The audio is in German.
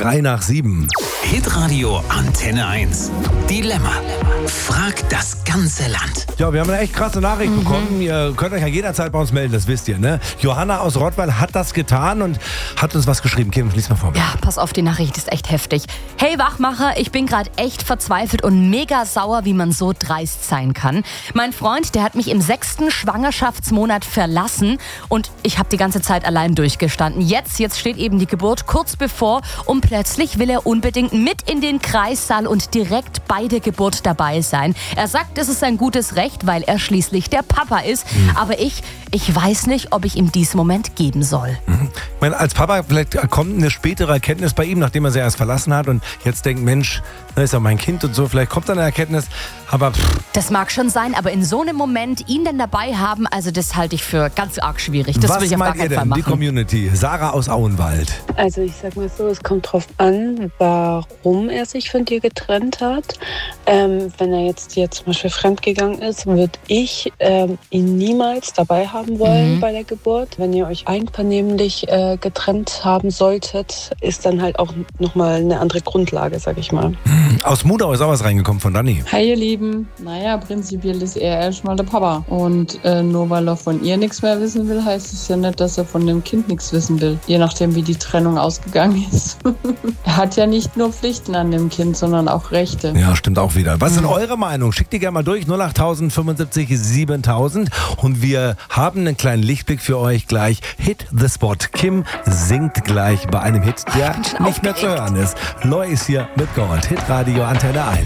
7:03. Hitradio Antenne 1. Dilemma. Fragt das ganze Land. Ja, wir haben eine echt krasse Nachricht bekommen. Ihr könnt euch ja jederzeit bei uns melden, das wisst ihr, ne? Johanna aus Rottweil hat das getan und hat uns was geschrieben. Kim, lies mal vor. Ja, pass auf, die Nachricht ist echt heftig. Hey Wachmacher, ich bin gerade echt verzweifelt und mega sauer, wie man so dreist sein kann. Mein Freund, der hat mich im 6. Schwangerschaftsmonat verlassen und ich habe die ganze Zeit allein durchgestanden. Jetzt steht eben die Geburt kurz bevor und plötzlich will er unbedingt mit in den Kreissaal und direkt bei der Geburt dabei sein. Er sagt, es ist sein gutes Recht, weil er schließlich der Papa ist. Aber ich weiß nicht, ob ich ihm diesen Moment geben soll. Ich meine, als Papa, vielleicht kommt eine spätere Erkenntnis bei ihm, nachdem er sie erst verlassen hat und jetzt denkt, Mensch, das ist ja mein Kind und so. Vielleicht kommt dann eine Erkenntnis, aber Das mag schon sein, aber in so einem Moment ihn dann dabei haben, also das halte ich für ganz arg schwierig. Das will was ich auf gar meint ihr keinen Fall denn, die machen. Community? Sarah aus Auenwald. Also ich sag mal so, es kommt drauf an, warum er sich von dir getrennt hat. Wenn er jetzt dir zum Beispiel fremdgegangen ist, würde ich ihn niemals dabei haben wollen bei der Geburt. Wenn ihr euch einvernehmlich getrennt haben solltet, ist dann halt auch nochmal eine andere Grundlage, sag ich mal. Aus Mudau ist auch was reingekommen von Dani. Hi ihr Lieben, naja, prinzipiell ist er erstmal der Papa. Und nur weil er von ihr nichts mehr wissen will, heißt es ja nicht, dass er von dem Kind nichts wissen will. Je nachdem, wie die Trennung ausgegangen ist. Er hat ja nicht nur Pflichten an dem Kind, sondern auch Rechte. Ja, stimmt auch wieder. Was sind eure Meinung? Schickt die gerne mal durch, 08000 75 7000. Und wir haben einen kleinen Lichtblick für euch gleich. Hit the Spot. Kim singt gleich bei einem Hit, der bin schon nicht mehr zu hören ist. Lois hier mit Gold. Hitradio Antenne 1.